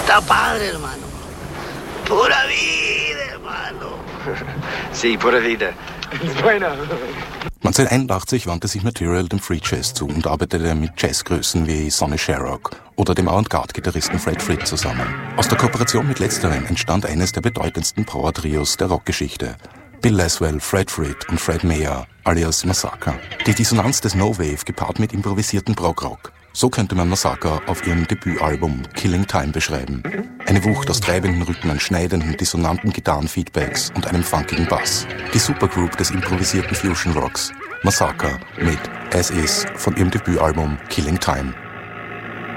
Está padre, hermano. Pura vida, hermano. Sí, pura vida. Bueno. 1981 wandte sich Material dem Free Jazz zu und arbeitete mit Jazzgrößen wie Sonny Sharrock oder dem Avantgarde-Gitarristen Fred Frith zusammen. Aus der Kooperation mit letzterem entstand eines der bedeutendsten Power-Trios der Rockgeschichte. Bill Laswell, Fred Frith und Fred Meyer, alias Massacre. Die Dissonanz des No-Wave gepaart mit improvisierten Prog-Rock. So könnte man Massacre auf ihrem Debütalbum Killing Time beschreiben. Eine Wucht aus treibenden Rhythmen, schneidenden, dissonanten Gitarrenfeedbacks und einem funkigen Bass. Die Supergroup des improvisierten Fusion Rocks. Massacre mit As Is von ihrem Debütalbum Killing Time.